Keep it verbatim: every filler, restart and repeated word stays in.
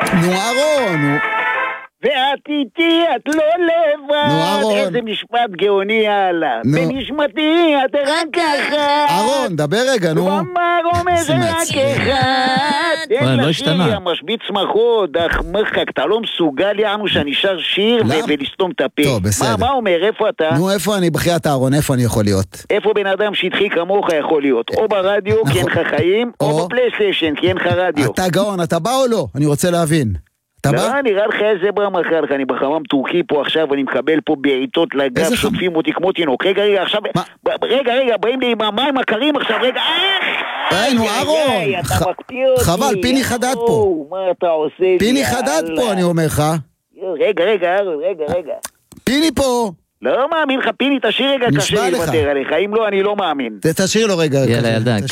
נו אהרון, נו. ואת איתי, את לא לבד. נו, אהרון. איזה משפט גאוני הלאה. נו. בנשמתי, את רק ככה. אהרון, דבר רגע, נו. ואמר אומר זה רק מעצבן. אחד. וואי, לא השתנה. המשביץ מחוד, אך מחק, אתה לא מסוגל יענו שאני שר שיר למה? ו- ולסתום את הפה. טוב, בסדר. מה, מה אומר, איפה אתה? נו, איפה אני? בחיית אהרון, איפה אני יכול להיות? איפה בן אדם שטחי כמוך יכול להיות? או ברדיו, כי אין לך חיים, או או- בפלייסטיישן, כי אין לך רדיו. אתה גאון, אתה בא או לא? אני רוצה להבין. אתה בא? לא, נראה לך איזה ברם אחר לך, אני בחמם טורקי פה עכשיו, אני מקבל פה בעיטות לגב, איזה שוטפים אותי כמו תינוק. רגע, רגע, עכשיו, מה? ב- רגע, רגע, באים לי עם המים הקרים עכשיו, רגע, איך? די, נו, איי, אהרון. איי, אתה ח- מקפיא אותי. חבל, פיני חדד פה. יואו, מה אתה עושה לי? פיני חדד יאללה. פה, אני אומר לך. רגע, רגע, אהרון, רגע, רגע. פיני פה. לא מאמין לך, פיני, תשאיר רגע נשבע קשה לי לך. לוותר עליך, אם לא, אני לא מאמין. תשאיר לו רגע. יאללה, כזה. ילדה.